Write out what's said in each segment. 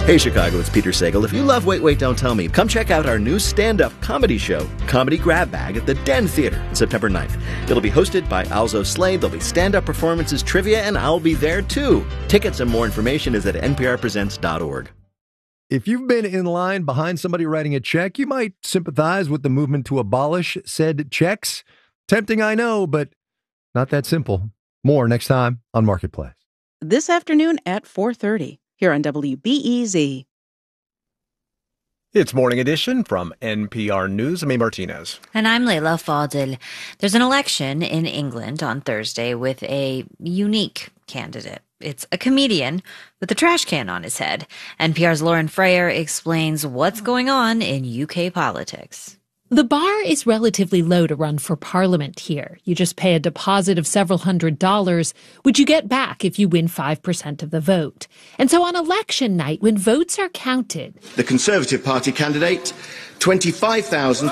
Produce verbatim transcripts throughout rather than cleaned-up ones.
Hey Chicago, it's Peter Sagal. If you love Wait, Wait, Don't Tell Me, come check out our new stand-up comedy show, Comedy Grab Bag, at the Den Theater on September ninth. It'll be hosted by Alzo Slade, there'll be stand-up performances, trivia, and I'll be there too. Tickets and more information is at N P R presents dot org. If you've been in line behind somebody writing a check, you might sympathize with the movement to abolish said checks. Tempting, I know, but not that simple. More next time on Marketplace. This afternoon at four thirty. Here on W B E Z. It's Morning Edition from N P R News. I'm A. Martinez. And I'm Leila Fadel. There's an election in England on Thursday with a unique candidate. It's a comedian with a trash can on his head. N P R's Lauren Frayer explains what's going on in U K politics. The bar is relatively low to run for parliament here. You just pay a deposit of several hundred dollars, which you get back if you win five percent of the vote. And so on election night, when votes are counted... The Conservative Party candidate, twenty-five thousand.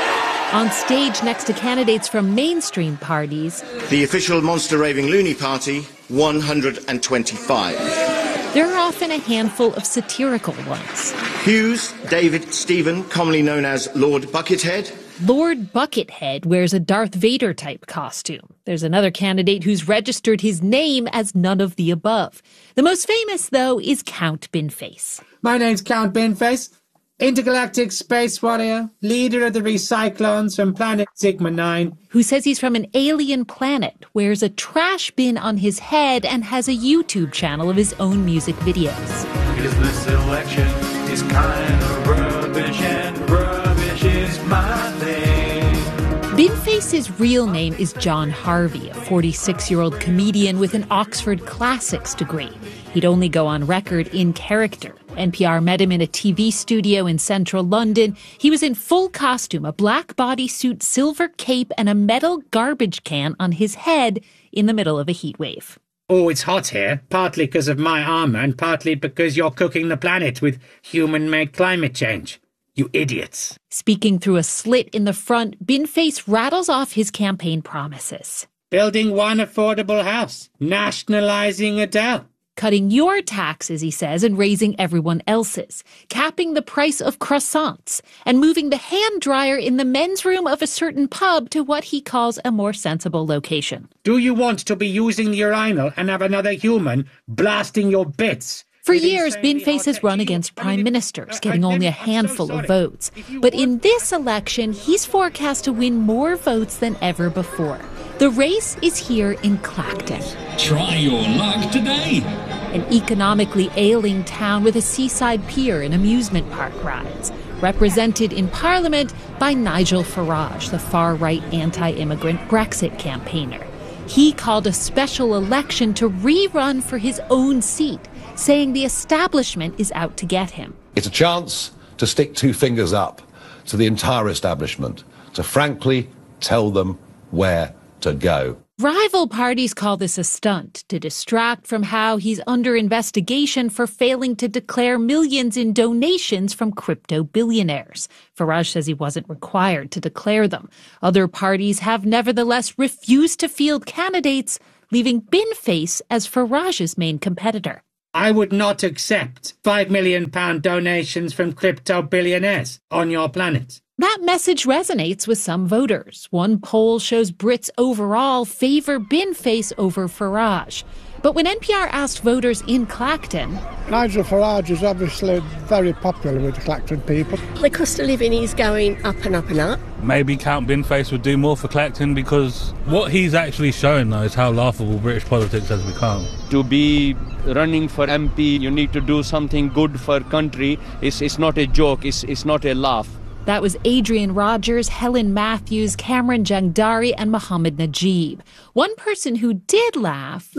On stage next to candidates from mainstream parties... The official Monster Raving Loony Party, one hundred twenty-five. There are often a handful of satirical ones. Hughes David Stephen, commonly known as Lord Buckethead. Lord Buckethead wears a Darth Vader-type costume. There's another candidate who's registered his name as none of the above. The most famous, though, is Count Binface. My name's Count Binface, intergalactic space warrior, leader of the Recyclones from planet Sigma nine. Who says he's from an alien planet, wears a trash bin on his head, and has a YouTube channel of his own music videos. Because this election is kind of rubbish, and rubbish is my thing. Binface's real name is John Harvey, a forty-six-year-old comedian with an Oxford Classics degree. He'd only go on record in character. N P R met him in a T V studio in central London. He was in full costume, a black bodysuit, silver cape, and a metal garbage can on his head in the middle of a heat wave. Oh, it's hot here, partly because of my armour and partly because you're cooking the planet with human-made climate change. You idiots. Speaking through a slit in the front, Binface rattles off his campaign promises. Building one affordable house. Nationalising Adele. Cutting your taxes, he says, and raising everyone else's. Capping the price of croissants. And moving the hand dryer in the men's room of a certain pub to what he calls a more sensible location. Do you want to be using the urinal and have another human blasting your bits? For years, Binface has run against prime ministers, getting only a handful of votes. But in this election, he's forecast to win more votes than ever before. The race is here in Clacton. Try your luck today. An economically ailing town with a seaside pier and amusement park rides. Represented in Parliament by Nigel Farage, the far-right anti-immigrant Brexit campaigner. He called a special election to rerun for his own seat, saying the establishment is out to get him. It's a chance to stick two fingers up to the entire establishment, to frankly tell them where to go. Rival parties call this a stunt to distract from how he's under investigation for failing to declare millions in donations from crypto billionaires. Farage says he wasn't required to declare them. Other parties have nevertheless refused to field candidates, leaving Binface as Farage's main competitor. I would not accept five million pound donations from crypto billionaires on your planet. That message resonates with some voters. One poll shows Brits overall favor Binface over Farage. But when N P R asked voters in Clacton... Nigel Farage is obviously very popular with the Clacton people. The cost of living is going up and up and up. Maybe Count Binface would do more for Clacton because what he's actually showing now is how laughable British politics has become. To be running for M P, you need to do something good for country. It's, it's not a joke, it's, it's not a laugh. That was Adrian Rogers, Helen Matthews, Cameron Jangdari, and Mohammed Najib. One person who did laugh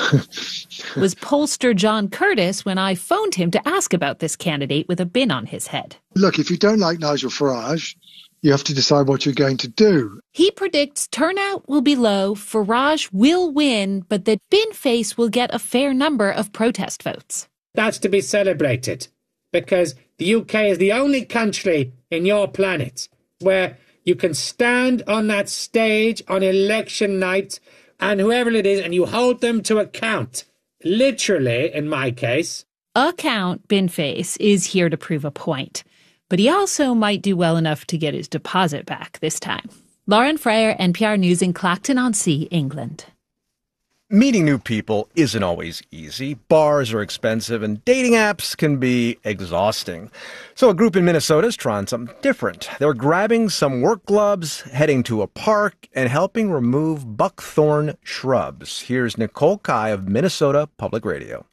was pollster John Curtis when I phoned him to ask about this candidate with a bin on his head. Look, if you don't like Nigel Farage, you have to decide what you're going to do. He predicts turnout will be low, Farage will win, but that Binface will get a fair number of protest votes. That's to be celebrated, because the U K is the only country in your planet where you can stand on that stage on election night and whoever it is, and you hold them to account. Literally, in my case. Account Binface is here to prove a point, but he also might do well enough to get his deposit back this time. Lauren Freyer, N P R News in Clacton-on-Sea, England. Meeting new people isn't always easy. Bars are expensive and dating apps can be exhausting. So a group in Minnesota is trying something different. They're grabbing some work gloves, heading to a park, and helping remove buckthorn shrubs. Here's Nicole Kai of Minnesota Public Radio.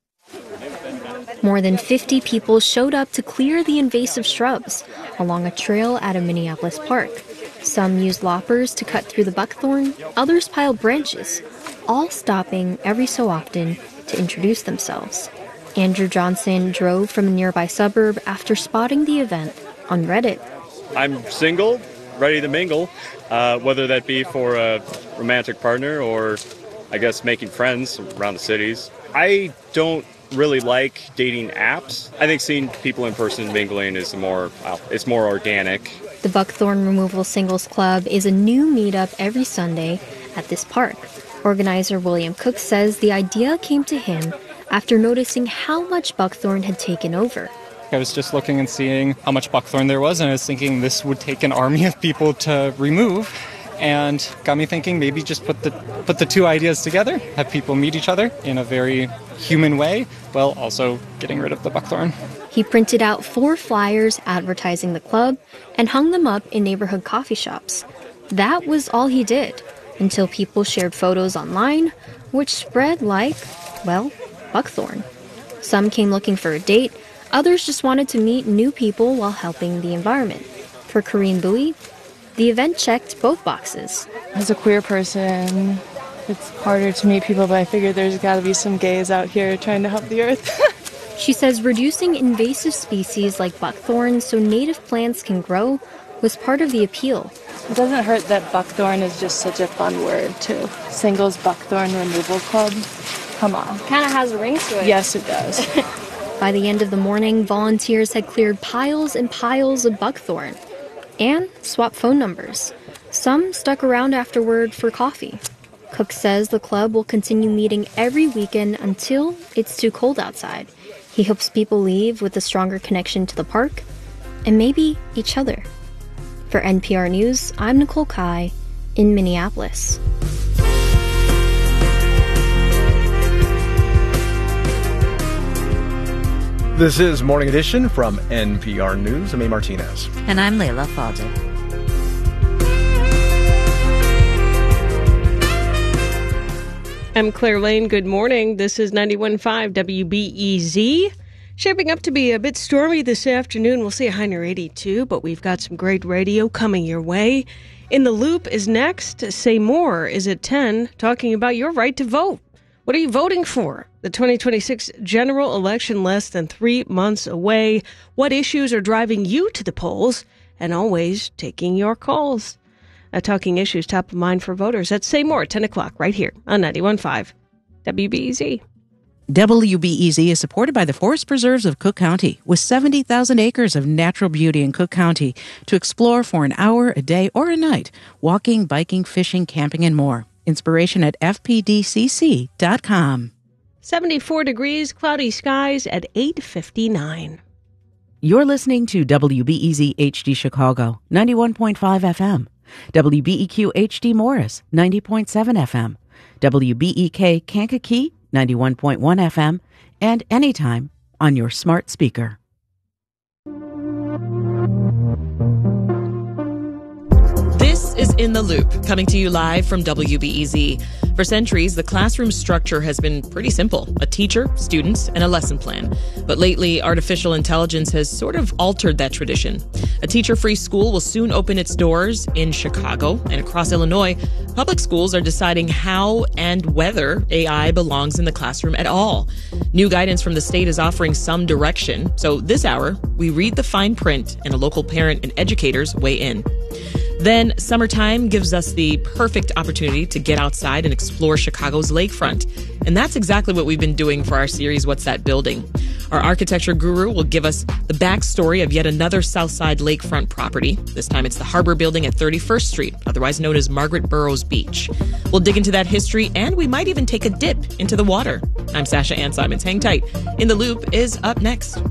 More than fifty people showed up to clear the invasive shrubs along a trail at a Minneapolis park. Some used loppers to cut through the buckthorn, others piled branches, all stopping every so often to introduce themselves. Andrew Johnson drove from a nearby suburb after spotting the event on Reddit. I'm single, ready to mingle, uh, whether that be for a romantic partner or, I guess, making friends around the cities. I don't really like dating apps. I think seeing people in person mingling is more, well, it's more organic. The Buckthorn Removal Singles Club is a new meetup every Sunday at this park. Organizer William Cook says the idea came to him after noticing how much buckthorn had taken over. I was just looking and seeing how much buckthorn there was, and I was thinking this would take an army of people to remove, and got me thinking maybe just put the put the two ideas together, have people meet each other in a very human way, while also getting rid of the buckthorn. He printed out four flyers advertising the club and hung them up in neighborhood coffee shops. That was all he did, until people shared photos online, which spread like, well, buckthorn. Some came looking for a date, others just wanted to meet new people while helping the environment. For Corinne Bowie, the event checked both boxes. As a queer person, it's harder to meet people, but I figured there's got to be some gays out here trying to help the earth. She says reducing invasive species like buckthorn so native plants can grow was part of the appeal. It doesn't hurt that buckthorn is just such a fun word, too. Singles Buckthorn Removal Club. Come on. Kind of has a ring to it. Yes, it does. By the end of the morning, volunteers had cleared piles and piles of buckthorn and swapped phone numbers. Some stuck around afterward for coffee. Cook says the club will continue meeting every weekend until it's too cold outside. He hopes people leave with a stronger connection to the park and maybe each other. For N P R News, I'm Nicole Kai in Minneapolis. This is Morning Edition from N P R News. I'm A. Martinez. And I'm Layla Fadel. I'm Claire Lane. Good morning. This is ninety-one point five W B E Z. Shaping up to be a bit stormy this afternoon. We'll see a high near eighty-two, but we've got some great radio coming your way. In the Loop is next. Say More is at ten, talking about your right to vote. What are you voting for? The twenty twenty-six general election less than three months away. What issues are driving you to the polls? And always taking your calls. Uh, talking issues top of mind for voters. That's Say More at ten o'clock right here on ninety-one point five W B E Z. W B E Z is supported by the Forest Preserves of Cook County, with seventy thousand acres of natural beauty in Cook County to explore for an hour, a day, or a night. Walking, biking, fishing, camping, and more. Inspiration at f p d c c dot com. seventy-four degrees, cloudy skies at eight fifty-nine. You're listening to W B E Z H D Chicago, ninety-one point five F M. W B E Q H D Morris, ninety point seven F M. W B E K Kankakee, ninety-one point one F M. And anytime on your smart speaker. This is In the Loop, coming to you live from W B E Z. For centuries, the classroom structure has been pretty simple. A teacher, students, and a lesson plan. But lately, artificial intelligence has sort of altered that tradition. A teacher-free school will soon open its doors in Chicago and across Illinois. Public schools are deciding how and whether A I belongs in the classroom at all. New guidance from the state is offering some direction. So this hour, we read the fine print and a local parent and educators weigh in. Then summertime gives us the perfect opportunity to get outside and explore Chicago's lakefront. And that's exactly what we've been doing for our series, What's That Building? Our architecture guru will give us the backstory of yet another Southside lakefront property. This time it's the Harbor Building at thirty-first Street, otherwise known as Margaret Burroughs Beach. We'll dig into that history, and we might even take a dip into the water. I'm Sasha Ann Simons. Hang tight. In the Loop is up next.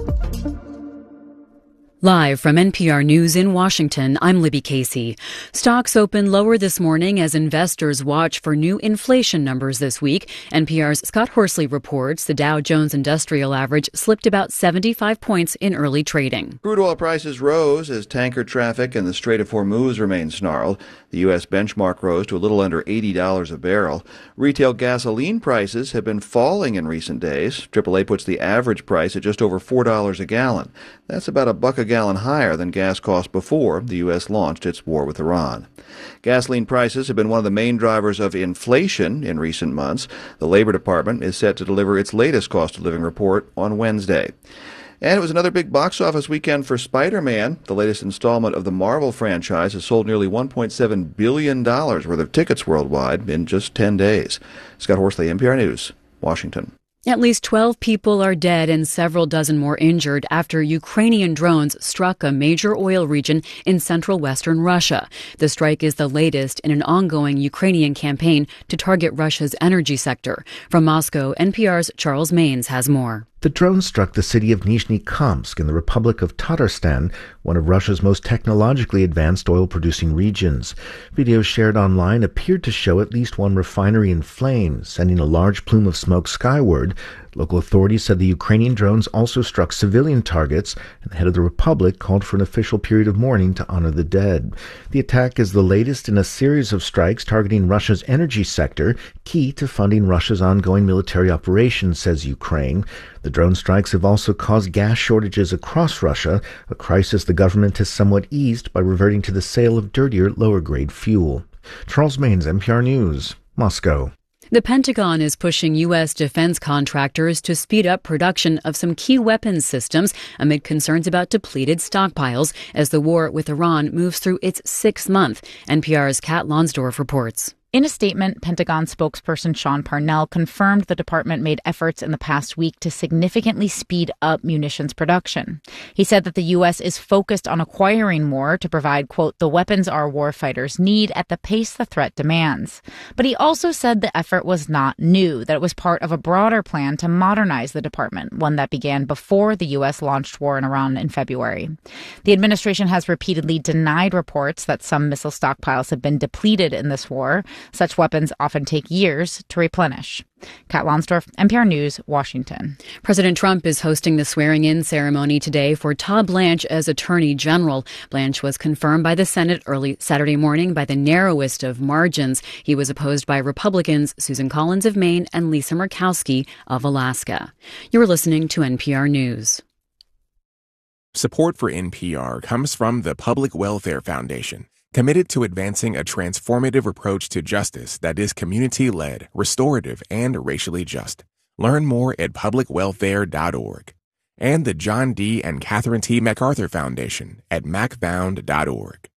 Live from N P R News in Washington, I'm Libby Casey. Stocks open lower this morning as investors watch for new inflation numbers this week. N P R's Scott Horsley reports the Dow Jones Industrial Average slipped about seventy-five points in early trading. Crude oil prices rose as tanker traffic in the Strait of Hormuz remained snarled. The U S benchmark rose to a little under eighty dollars a barrel. Retail gasoline prices have been falling in recent days. triple A puts the average price at just over four dollars a gallon. That's about a buck a gallon higher than gas cost before the U S launched its war with Iran. Gasoline prices have been one of the main drivers of inflation in recent months. The Labor Department is set to deliver its latest cost of living report on Wednesday. And it was another big box office weekend for Spider-Man. The latest installment of the Marvel franchise has sold nearly one point seven billion dollars worth of tickets worldwide in just ten days. Scott Horsley, N P R News, Washington. At least twelve people are dead and several dozen more injured after Ukrainian drones struck a major oil region in central western Russia. The strike is the latest in an ongoing Ukrainian campaign to target Russia's energy sector. From Moscow, N P R's Charles Maines has more. The drone struck the city of Nizhny Kamsk in the Republic of Tatarstan, one of Russia's most technologically advanced oil-producing regions. Videos shared online appeared to show at least one refinery in flames, sending a large plume of smoke skyward. Local authorities said the Ukrainian drones also struck civilian targets, and the head of the republic called for an official period of mourning to honor the dead. The attack is the latest in a series of strikes targeting Russia's energy sector, key to funding Russia's ongoing military operations, says Ukraine. The drone strikes have also caused gas shortages across Russia, a crisis the government has somewhat eased by reverting to the sale of dirtier, lower-grade fuel. Charles Maines, N P R News, Moscow. The Pentagon is pushing U S defense contractors to speed up production of some key weapons systems amid concerns about depleted stockpiles as the war with Iran moves through its sixth month. N P R's Kat Lonsdorf reports. In a statement, Pentagon spokesperson Sean Parnell confirmed the department made efforts in the past week to significantly speed up munitions production. He said that the U S is focused on acquiring more to provide, quote, the weapons our warfighters need at the pace the threat demands. But he also said the effort was not new, that it was part of a broader plan to modernize the department, one that began before the U S launched war in Iran in February. The administration has repeatedly denied reports that some missile stockpiles have been depleted in this war. Such weapons often take years to replenish. Kat Lonsdorf, N P R News, Washington. President Trump is hosting the swearing-in ceremony today for Todd Blanche as Attorney General. Blanche was confirmed by the Senate early Saturday morning by the narrowest of margins. He was opposed by Republicans Susan Collins of Maine and Lisa Murkowski of Alaska. You're listening to N P R News. Support for N P R comes from the Public Welfare Foundation, committed to advancing a transformative approach to justice that is community-led, restorative, and racially just. Learn more at public welfare dot org. And the John D. and Catherine T. MacArthur Foundation at mac found dot org.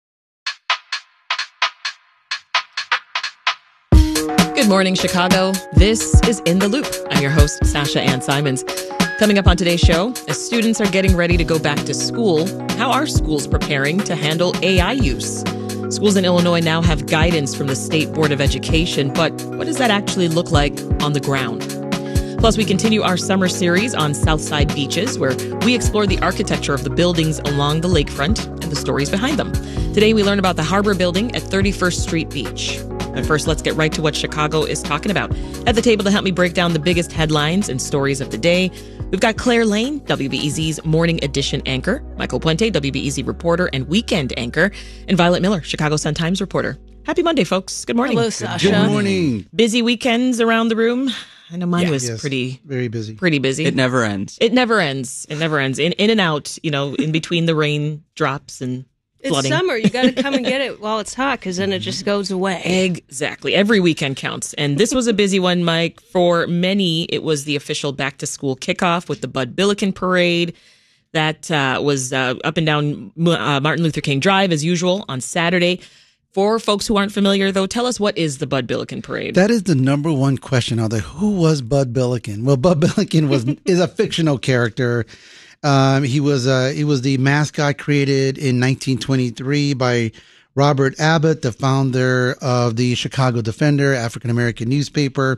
Good morning, Chicago. This is In the Loop. I'm your host, Sasha Ann Simons. Coming up on today's show, as students are getting ready to go back to school, how are schools preparing to handle A I use? Schools in Illinois now have guidance from the State Board of Education, but what does that actually look like on the ground? Plus, we continue our summer series on Southside beaches, where we explore the architecture of the buildings along the lakefront and the stories behind them. Today, we learn about the Harbor Building at thirty-first Street Beach. But first, let's get right to what Chicago is talking about. At the table to help me break down the biggest headlines and stories of the day, we've got Claire Lane, W B E Z's Morning Edition anchor, Michael Puente, W B E Z reporter and weekend anchor, and Violet Miller, Chicago Sun-Times reporter. Happy Monday, folks. Good morning. Hello, Sasha. Good morning. Busy weekends around the room. I know mine yeah, was yes, pretty very busy. Pretty busy. It never ends. It never ends. It never ends. In in and out, you know, in between the rain drops and It's flooding. summer. You got to come and get it while it's hot, because then it just goes away. Exactly. Every weekend counts. And this was a busy one, Mike. For many, it was the official back-to-school kickoff with the Bud Billiken Parade. That uh, was uh, up and down uh, Martin Luther King Drive, as usual, on Saturday. For folks who aren't familiar, though, tell us, what is the Bud Billiken Parade? That is the number one question out there. Who was Bud Billiken? Well, Bud Billiken was is a fictional character. Um, he was uh, he was the mascot created in nineteen twenty-three by Robert Abbott, the founder of the Chicago Defender, African-American newspaper.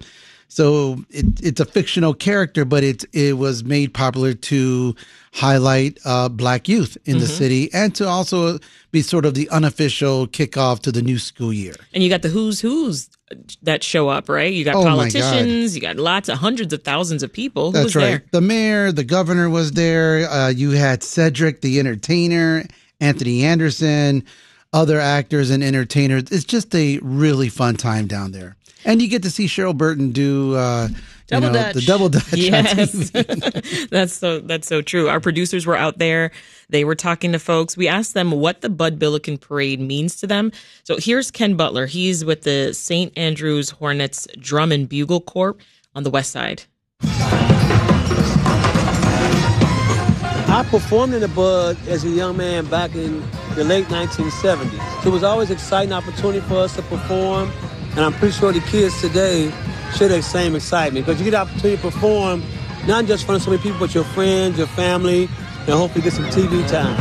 So it, it's a fictional character, but it it was made popular to highlight uh, black youth in Mhm. the city and to also be sort of the unofficial kickoff to the new school year. And you got the who's who's that show up, right? You got Oh, my politicians, you got lots of hundreds of thousands of people. Who That's was right. there? The mayor, the governor was there. Uh, you had Cedric, the entertainer, Anthony Anderson, other actors and entertainers. It's just a really fun time down there. And you get to see Cheryl Burton do uh, you Double know, Dutch. the double dutch. on Yes. T V. that's so that's so true. Our producers were out there. They were talking to folks. We asked them what the Bud Billiken Parade means to them. So here's Ken Butler. He's with the Saint Andrews Hornets Drum and Bugle Corps on the west side. I performed in the Bud as a young man back in the late nineteen seventies. It was always an exciting opportunity for us to perform, and I'm pretty sure the kids today share that same excitement because you get the opportunity to perform not just in front of so many people, but your friends, your family, and hopefully get some T V time.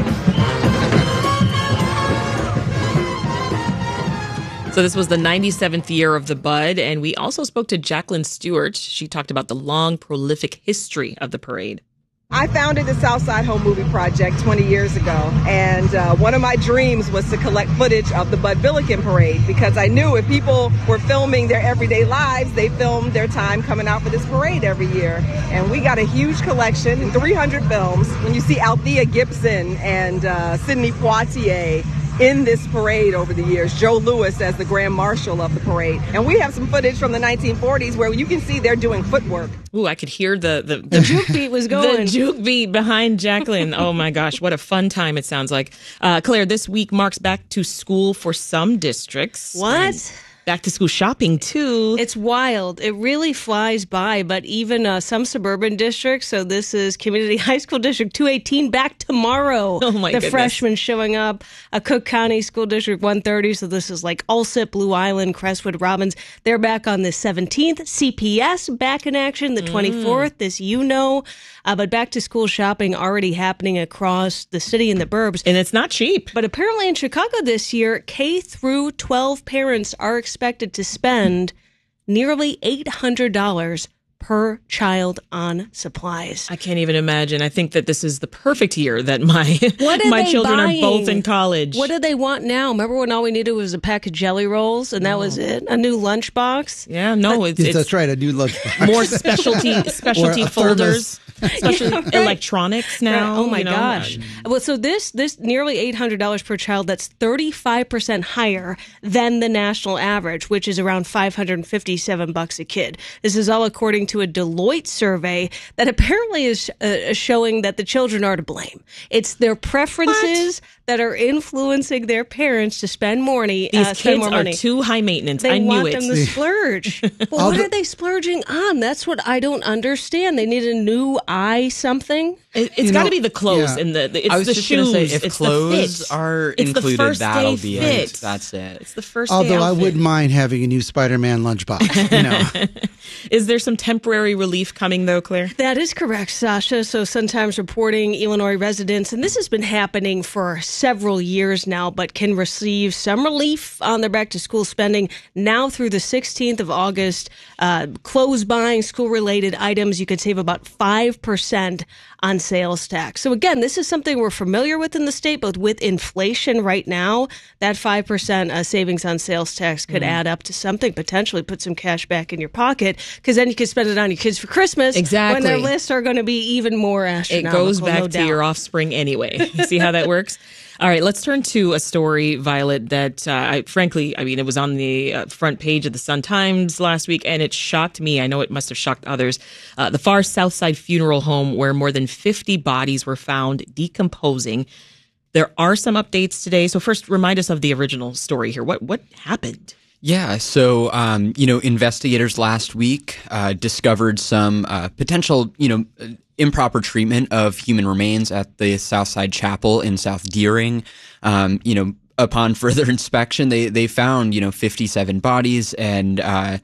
So this was the ninety-seventh year of the Bud, and we also spoke to Jacqueline Stewart. She talked about the long, prolific history of the parade. I founded the Southside Home Movie Project twenty years ago, and uh, one of my dreams was to collect footage of the Bud Billiken Parade because I knew if people were filming their everyday lives, they filmed their time coming out for this parade every year. And we got a huge collection, three hundred films. When you see Althea Gibson and uh, Sidney Poitier in this parade over the years, Joe Lewis as the Grand Marshal of the parade. And we have some footage from the nineteen forties where you can see they're doing footwork. Ooh, I could hear the the, The juke beat was going. The juke beat behind Jacqueline. Oh my gosh, what a fun time it sounds like. Uh, Claire, this week marks back to school for some districts. What? Back to school shopping too. It's wild. It really flies by, but even uh, some suburban districts, so this is Community High School District two eighteen back tomorrow. Oh my The goodness. freshmen showing up. A Cook County School District one thirty, so this is like Ulset, Blue Island, Crestwood, Robbins. They're back on the seventeenth. C P S back in action the twenty-fourth, this you know. Uh, but back to school shopping already happening across the city and the burbs. And it's not cheap. But apparently in Chicago this year, K through twelve parents are expected to spend nearly eight hundred dollars per child on supplies. I can't even imagine. I think that this is the perfect year that my What are my they children buying? are both in college. What do they want now? Remember when all we needed was a pack of jelly rolls and that was it? A new lunchbox? Yeah, no, it's, Yes, it's that's right. I do love more specialty specialty Or a folders, especially Yeah, right. electronics now. Right. Oh my you know? gosh. Well, so this this nearly eight hundred dollars per child, that's thirty-five percent higher than the national average, which is around five hundred fifty-seven bucks a kid. This is all according to a Deloitte survey that apparently is uh, showing that the children are to blame. It's their preferences that are influencing their parents to spend money. These uh, spend kids more are money. too high maintenance. They I knew want it. them to splurge. But what Although- are they splurging on? That's what I don't understand. They need a new eye something. It, it's You got to know, be the clothes yeah. and the, the it's I was the just shoes. gonna say, if it's clothes the fit. are It's the included, first that'll day be fit. it. That's it. It's the first day Although I outfit. wouldn't mind having a new Spider-Man lunchbox. You know. Is there some temporary relief coming though, Claire? That is correct, Sasha. So Sun-Times reporting Illinois residents, and this has been happening for several years now, but can receive some relief on their back-to-school spending now through the sixteenth of August. Uh, clothes buying, school-related items, you could save about five percent on sales tax. So again, this is something we're familiar with in the state, but with inflation right now, that five percent uh, savings on sales tax could Mm. add up to something, potentially put some cash back in your pocket, because then you could spend it on your kids for Christmas. Exactly. When their lists are going to be even more It astronomical. goes back no to doubt. your offspring anyway. You see how that works? All right, let's turn to a story, Violet, that uh, I, frankly, I mean, it was on the uh, front page of the Sun-Times last week, and it shocked me. I know it must have shocked others. Uh, the Far South Side Funeral Home, where more than fifty bodies were found decomposing. There are some updates today. So first, remind us of the original story here. What what happened? Yeah, so, um, you know, investigators last week uh, discovered some uh, potential, you know, improper treatment of human remains at the Southside Chapel in South Deering. Um, you know, upon further inspection, they, they found, you know, fifty-seven bodies and, uh,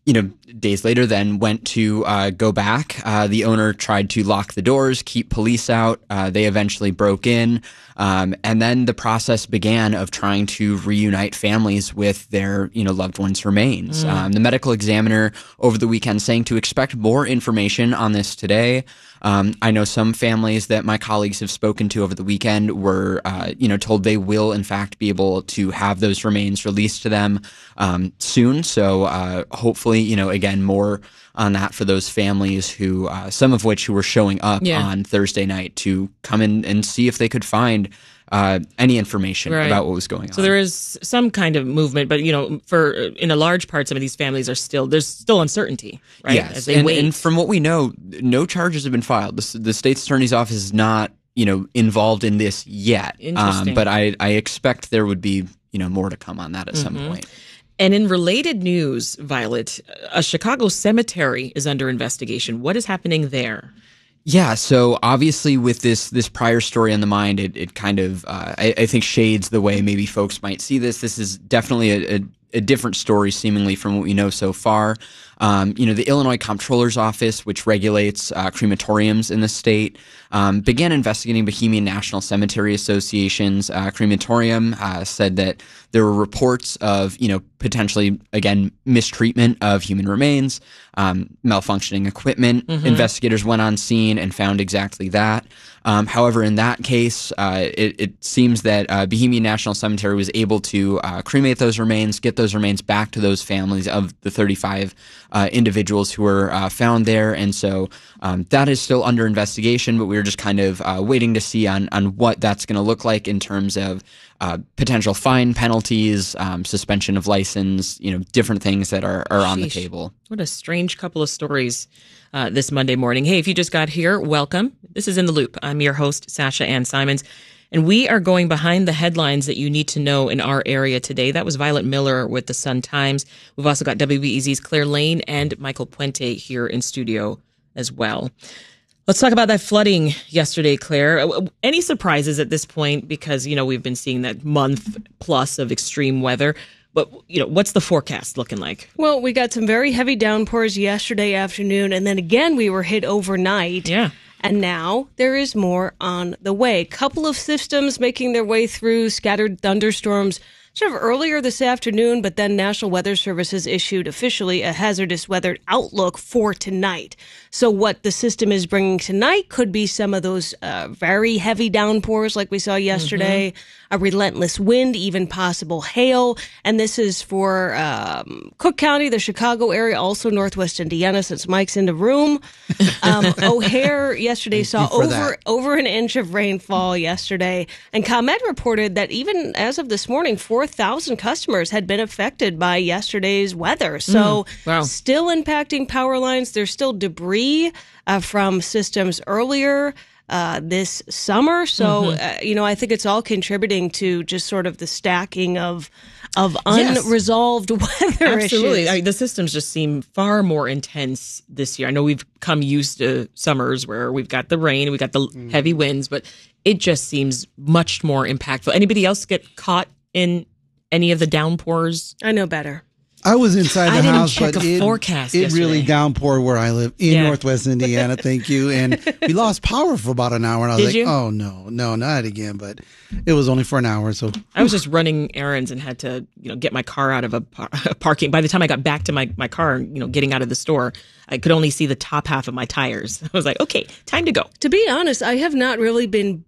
you know, days later then went to uh, go back. Uh, the owner tried to lock the doors, keep police out. Uh, they eventually broke in. Um, and then the process began of trying to reunite families with their, you know, loved ones' remains. Mm. Um, the medical examiner over the weekend saying to expect more information on this today. Um, I know some families that my colleagues have spoken to over the weekend were, uh, you know, told they will in fact be able to have those remains released to them um, soon. So uh, hopefully, you know, again, more on that for those families who, uh, some of which who were showing up yeah. on Thursday night to come in and see if they could find uh, any information right. about what was going on. So there is some kind of movement, but you know, for in a large part, some of these families are still there's still uncertainty, right? Yes, As they and, wait. and from what we know, no charges have been filed. The, the state's attorney's office is not, you know, involved in this yet. Interesting. Um, but I, I expect there would be, you know, more to come on that at mm-hmm. some point. And in related news, Violet, a Chicago cemetery is under investigation. What is happening there? Yeah, so obviously with this this prior story on the mind, it, it kind of, uh, I, I think, shades the way maybe folks might see this. This is definitely a, a, a different story, seemingly, from what we know so far. Um, you know, the Illinois Comptroller's Office, which regulates uh, crematoriums in the state, um, began investigating Bohemian National Cemetery Association's uh, crematorium, uh, said that there were reports of, you know, potentially, again, mistreatment of human remains, um, malfunctioning equipment. Mm-hmm. Investigators went on scene and found exactly that. Um, however, in that case, uh, it, it seems that uh, Bohemian National Cemetery was able to uh, cremate those remains, get those remains back to those families of the thirty-five uh, individuals who were uh, found there. And so um, that is still under investigation, but we were just kind of uh, waiting to see on, on what that's going to look like in terms of uh, potential fine penalties, um, suspension of license, you know, different things that are, are on the table. What a strange couple of stories uh, this Monday morning. Hey, if you just got here, welcome. This is In the Loop. I'm your host, Sasha Ann Simons, and we are going behind the headlines that you need to know in our area today. That was Violet Miller with the Sun-Times. We've also got W B E Z's Claire Lane and Michael Puente here in studio as well. Let's talk about that flooding yesterday, Claire. Any surprises at this point? Because, you know, we've been seeing that month plus of extreme weather. But, you know, what's the forecast looking like? Well, we got some very heavy downpours yesterday afternoon, and then again we were hit overnight. Yeah. And now there is more on the way. Couple of systems making their way through, scattered thunderstorms sort of earlier this afternoon, but then National Weather Service has issued officially a hazardous weather outlook for tonight. So what the system is bringing tonight could be some of those uh, very heavy downpours like we saw yesterday, mm-hmm. a relentless wind, even possible hail. And this is for um, Cook County, the Chicago area, also Northwest Indiana, since Mike's in the room. Um, O'Hare yesterday saw over, over an inch of rainfall yesterday. And ComEd reported that even as of this morning, four thousand customers had been affected by yesterday's weather. So mm, wow. still impacting power lines. There's still debris uh, from systems earlier uh, this summer. So, mm-hmm. uh, you know, I think it's all contributing to just sort of the stacking of of unresolved yes. weather Absolutely. issues. I mean, the systems just seem far more intense this year. I know we've come used to summers where we've got the rain, we've got the mm. heavy winds, but it just seems much more impactful. Anybody else get caught in any of the downpours? I know better. I was inside the I didn't house, check but a it, forecast it yesterday. really downpoured where I live in Yeah. Northwest Indiana. Thank you. And we lost power for about an hour. And I was Did like, you? oh, no, no, not again. But it was only for an hour. So I was just running errands and had to, you know, get my car out of a, par- a parking. By the time I got back to my, my car, you know, getting out of the store, I could only see the top half of my tires. I was like, okay, time to go. To be honest, I have not really been